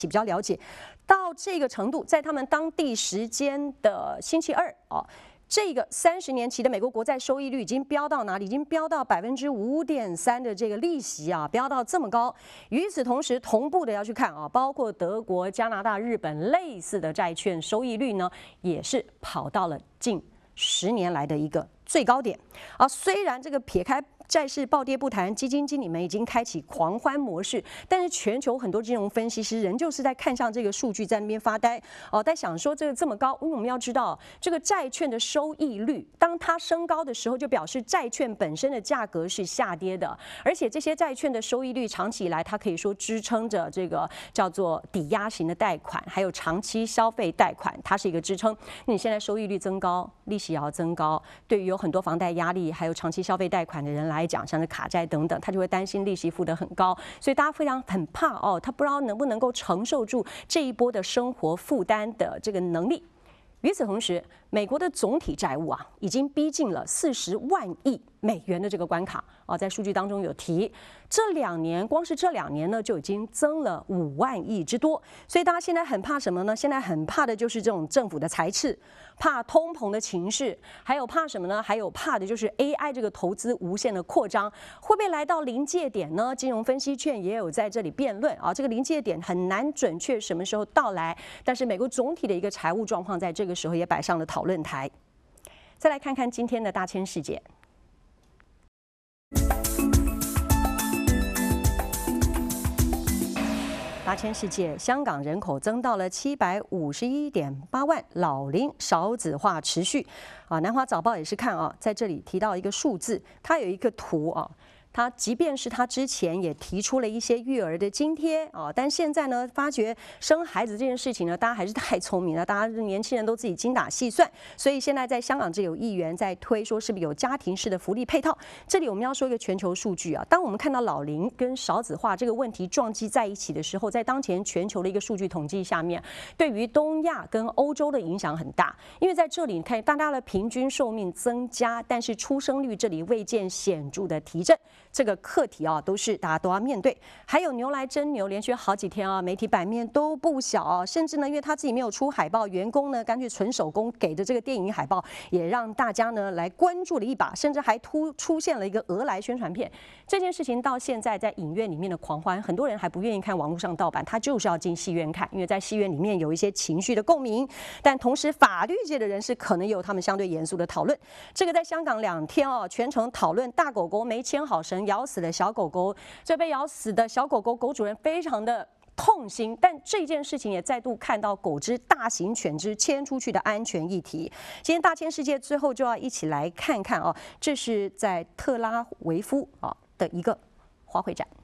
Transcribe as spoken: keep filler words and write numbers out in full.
比较了解到这个程度，在他们当地时间的星期二哦。 这个三十年期的美国国债收益率已经飙到哪里？已经飙到百分之五点三的这个利息啊，飙到这么高。与此同时，同步的要去看啊，包括德国、加拿大、日本类似的债券收益率呢，也是跑到了近十年来的一个最高点啊。虽然这个撇开 债市暴跌不谈，基金经理们已经开启狂欢模式，但是全球很多金融分析师仍旧是在看向这个数据，在那边发呆哦，在想说这个这么高，因为我们要知道这个债券的收益率，当它升高的时候，就表示债券本身的价格是下跌的，而且这些债券的收益率长期以来，它可以说支撑着这个叫做抵押型的贷款，还有长期消费贷款，它是一个支撑。那你现在收益率增高，利息也要增高，对于有很多房贷压力，还有长期消费贷款的人来 来讲，像是卡债等等，他就会担心利息付得很高，所以大家非常很怕哦，他不知道能不能够承受住这一波的生活负担的这个能力。与此同时，美国的总体债务啊，已经逼近了四十万亿美元的这个关卡啊，在数据当中有提，这两年光是这两年呢，就已经增了五万亿之多。所以大家现在很怕什么呢？现在很怕的就是这种政府的财赤，怕通膨的情势，还有怕什么呢？还有怕的就是 A I 这个投资无限的扩张，会不会来到临界点呢？金融分析圈也有在这里辩论啊，这个临界点很难准确什么时候到来，但是美国总体的一个财务状况在这个时候也摆上了讨论台。再来看看今天的大千世界。 大千世界，香港人口增到了七百五十一点八万，老龄少子化持续。啊，南华早报也是看啊，在这里提到一个数字，它有一个图啊。 他即便是他之前也提出了一些育儿的津贴啊，但现在呢，发觉生孩子这件事情呢，大家还是太聪明了，大家年轻人都自己精打细算，所以现在在香港这有议员在推说，是不是有家庭式的福利配套？这里我们要说一个全球数据啊，当我们看到老龄跟少子化这个问题撞击在一起的时候，在当前全球的一个数据统计下面，对于东亚跟欧洲的影响很大，因为在这里你看大家的平均寿命增加，但是出生率这里未见显著的提振。 这个课题啊，都是大家都要面对。还有牛来真牛，连续好几天啊，媒体版面都不小啊。甚至呢，因为他自己没有出海报，员工呢干脆纯手工给的这个电影海报，也让大家呢来关注了一把，甚至还突出现了一个俄来宣传片。这件事情到现在在影院里面的狂欢，很多人还不愿意看网络上盗版，他就是要进戏院看，因为在戏院里面有一些情绪的共鸣。但同时，法律界的人士可能也有他们相对严肃的讨论。这个在香港两天哦，全程讨论大狗狗没牵好绳。 咬死了小狗狗，这被咬死的小狗狗狗主人非常的痛心，但这件事情也再度看到狗只、大型犬只牵出去的安全议题。今天大千世界最后就要一起来看看啊，这是在特拉维夫啊的一个花卉展。